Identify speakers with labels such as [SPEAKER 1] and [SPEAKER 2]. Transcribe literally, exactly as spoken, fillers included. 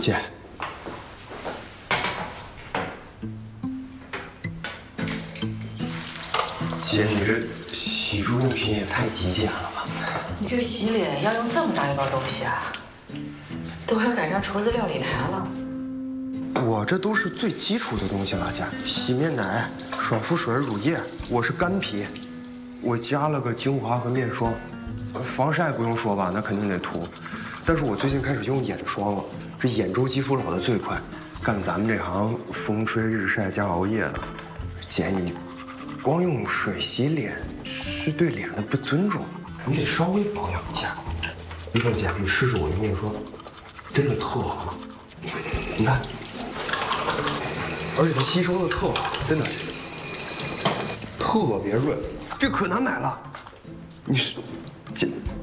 [SPEAKER 1] 姐，姐，你这洗漱用品也太极简了吧？
[SPEAKER 2] 你这洗脸要用这么大一包东西啊？都快赶上厨子料理台了。
[SPEAKER 1] 我这都是最基础的东西了，姐。洗面奶、爽肤水、乳液，我是干皮，我加了个精华和面霜。防晒不用说吧，那肯定得涂。但是我最近开始用眼霜了，这眼周肌肤老得最快。干咱们这行，风吹日晒加熬夜的，姐你光用水洗脸是对脸的不尊重，你得稍微保养一下。一会儿姐，你试试我的面霜，真的特好，你看，而且它吸收的特好，真的，特别润，这可难买了。你是，姐。